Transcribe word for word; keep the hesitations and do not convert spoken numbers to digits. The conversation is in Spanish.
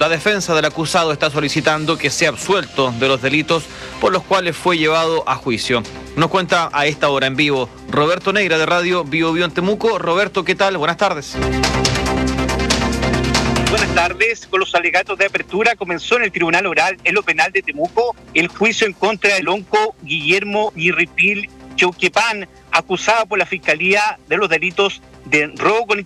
La defensa del acusado está solicitando que sea absuelto de los delitos por los cuales fue llevado a juicio. Nos cuenta a esta hora en vivo Roberto Neira de Radio Bio Bio en Temuco. Roberto, ¿qué tal? Buenas tardes. Buenas tardes. Con los alegatos de apertura comenzó en el Tribunal Oral en lo Penal de Temuco el juicio en contra del onco Guillermo Yirripil Chauquepán, acusado por la Fiscalía de los delitos de robo con